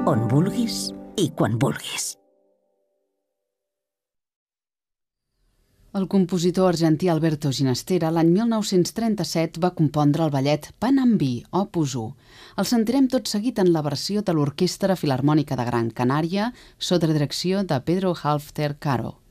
on vulguis i quan vulguis. El compositor argentí Alberto Ginastera l'any 1937 va compondre el ballet Panambi, opus 1. El sentirem tot seguit en la versió de l'Orquestra Filharmònica de Gran Canària sota direcció de Pedro Halfter Caro.